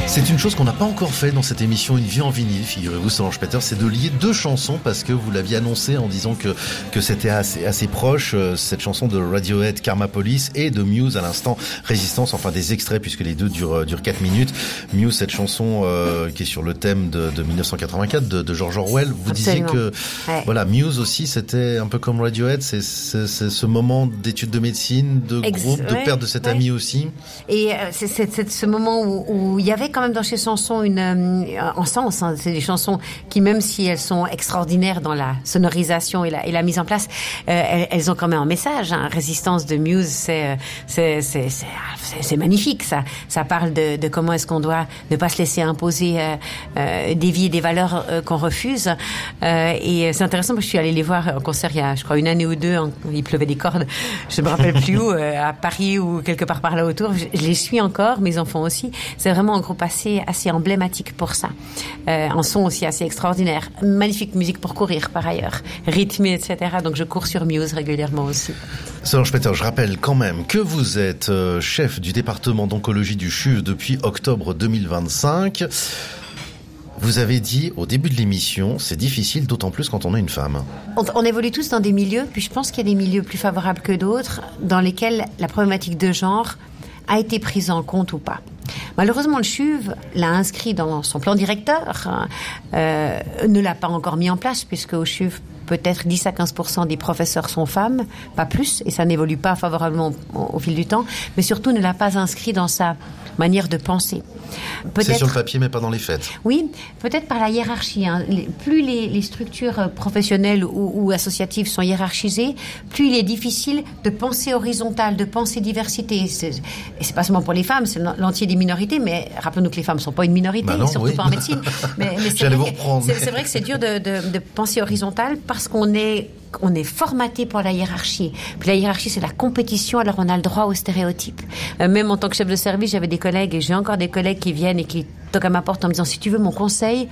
C'est une chose qu'on n'a pas encore fait dans cette émission Une vie en vinyle, figurez-vous, Solange Peters, c'est de lier deux chansons parce que vous l'aviez annoncé en disant que c'était assez proche, cette chanson de Radiohead, Karma Police, et de Muse à l'instant, Résistance, enfin des extraits puisque les deux durent 4 minutes. Muse, cette chanson qui est sur le thème de 1984 de George Orwell. Vous Absolument. disiez que voilà, Muse aussi c'était un peu comme Radiohead, c'est ce moment d'études de médecine, de groupe, de perte de cet ami aussi. Et c'est ce moment où il y avait quand même dans ces chansons un sens. Hein. C'est des chansons qui, même si elles sont extraordinaires dans la sonorisation et la mise en place, elles ont quand même un message. Hein. Résistance de Muse, c'est magnifique. Ça parle de comment est-ce qu'on doit ne pas se laisser imposer des vies et des valeurs qu'on refuse. Et c'est intéressant parce que je suis allée les voir en concert il y a, je crois, une année ou deux. Il pleuvait des cordes. Je me rappelle plus où, à Paris ou quelque part par là autour. Je les suis encore, mes enfants aussi. C'est vraiment un groupe assez emblématique pour ça. Un son aussi assez extraordinaire. Magnifique musique pour courir par ailleurs. Rythmée, etc. Donc je cours sur Muse régulièrement aussi. Solange Peters, je rappelle quand même que vous êtes chef du département d'oncologie du CHUV depuis octobre 2025. Vous avez dit au début de l'émission, c'est difficile, d'autant plus quand on est une femme. On évolue tous dans des milieux, puis je pense qu'il y a des milieux plus favorables que d'autres, dans lesquels la problématique de genre a été prise en compte ou pas. Malheureusement, le CHUV l'a inscrit dans son plan directeur, ne l'a pas encore mis en place, puisque au CHUV, peut-être 10 à 15% des professeurs sont femmes, pas plus, et ça n'évolue pas favorablement au fil du temps, mais surtout ne l'a pas inscrit dans sa manière de penser. C'est sur le papier, mais pas dans les faits. Oui, peut-être par la hiérarchie. Hein. Plus les structures professionnelles ou associatives sont hiérarchisées, plus il est difficile de penser horizontal, de penser diversité. Et c'est pas seulement pour les femmes, c'est l'entier des minorités, mais rappelons-nous que les femmes ne sont pas une minorité, non, surtout pas en médecine. Mais J'allais vous reprendre. C'est vrai que c'est dur de penser horizontal parce qu'on est formaté pour la hiérarchie. Puis la hiérarchie, c'est la compétition, alors on a le droit aux stéréotypes. Même en tant que chef de service, j'avais des collègues, et j'ai encore des collègues qui viennent et qui toquent à ma porte en me disant, si tu veux mon conseil,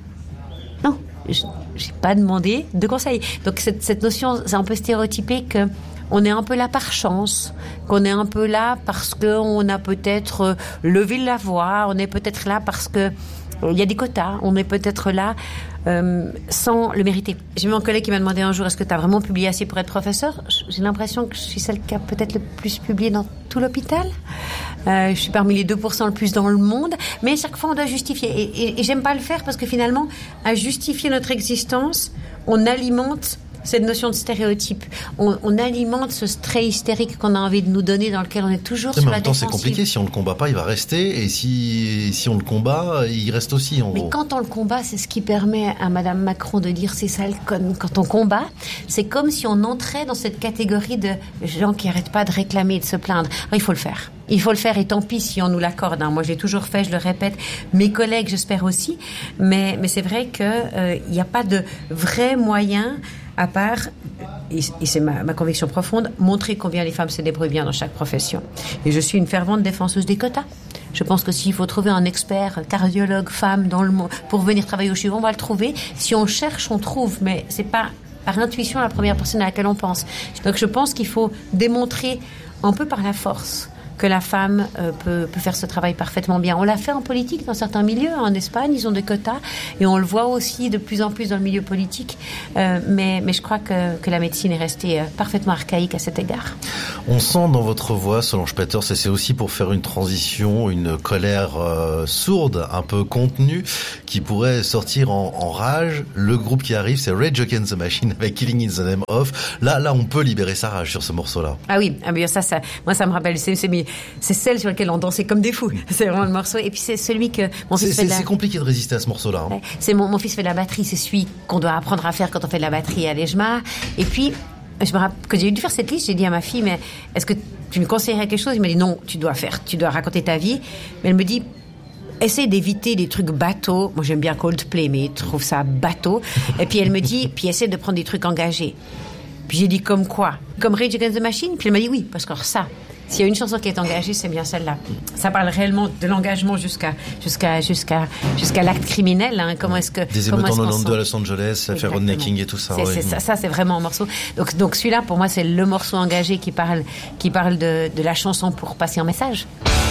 non, j'ai pas demandé de conseil. Donc cette notion, c'est un peu stéréotypé que on est un peu là par chance, qu'on est un peu là parce qu'on a peut-être levé la voix, on est peut-être là parce que il y a des quotas, on est peut-être là sans le mériter. J'ai eu un collègue qui m'a demandé un jour, est-ce que tu as vraiment publié assez pour être professeur ? J'ai l'impression que je suis celle qui a peut-être le plus publié dans tout l'hôpital. Je suis parmi les 2% le plus dans le monde, mais chaque fois on doit justifier. Et j'aime pas le faire parce que finalement, à justifier notre existence, on alimente cette notion de stéréotype. On alimente ce trait hystérique qu'on a envie de nous donner, dans lequel on est toujours sur la défensive. En même temps, c'est compliqué. Si on le combat pas, il va rester. Et si on le combat, il reste aussi, en gros. Mais quand on le combat, c'est ce qui permet à Madame Macron de dire c'est ça le con. Quand on combat, c'est comme si on entrait dans cette catégorie de gens qui n'arrêtent pas de réclamer et de se plaindre. Alors, il faut le faire. Il faut le faire, et tant pis si on nous l'accorde. Moi, j'ai toujours fait, je le répète. Mes collègues, j'espère aussi. Mais c'est vrai que il n'y a pas de vrai moyen à part, et c'est ma conviction profonde, montrer combien les femmes se débrouillent bien dans chaque profession. Et je suis une fervente défenseuse des quotas. Je pense que s'il faut trouver un expert cardiologue femme dans le monde pour venir travailler au CHUV, on va le trouver. Si on cherche, on trouve, mais c'est pas par intuition la première personne à laquelle on pense. Donc je pense qu'il faut démontrer un peu par la force que la femme peut faire ce travail parfaitement bien. On l'a fait en politique dans certains milieux. En Espagne, ils ont des quotas, et on le voit aussi de plus en plus dans le milieu politique. Mais je crois que la médecine est restée parfaitement archaïque à cet égard. On sent dans votre voix, Solange Peters, et c'est aussi pour faire une transition, une colère sourde, un peu contenue, qui pourrait sortir en rage. Le groupe qui arrive, c'est Rage Against the Machine avec Killing in the Name of. Là, on peut libérer sa rage sur ce morceau-là. Ah oui, bien ça, moi ça me rappelle. C'est celle sur laquelle on dansait comme des fous. C'est vraiment le morceau. Et puis c'est celui que mon fils fait. C'est compliqué de résister à ce morceau-là. Hein. Ouais. C'est mon fils fait de la batterie. C'est celui qu'on doit apprendre à faire quand on fait de la batterie à l'EJMA. Et puis, je me rappelle que j'ai dû faire cette liste. J'ai dit à ma fille, mais est-ce que tu me conseillerais quelque chose ? Il m'a dit non, tu dois raconter ta vie. Mais elle me dit, essaye d'éviter des trucs bateaux. Moi, j'aime bien Coldplay, mais je trouve ça bateau. Et puis elle me dit, puis essaie de prendre des trucs engagés. Puis j'ai dit, comme quoi ? Comme Rage Against the Machine ? Puis elle m'a dit oui, parce que ça, s'il y a une chanson qui est engagée, c'est bien celle-là. Ça parle réellement de l'engagement jusqu'à l'acte criminel. Hein. Comment est-ce que des émeutes en Hollande, à Los Angeles, l'affaire Rodney King et tout ça. Ça, c'est vraiment un morceau. Donc celui-là, pour moi, c'est le morceau engagé qui parle de la chanson pour passer un message.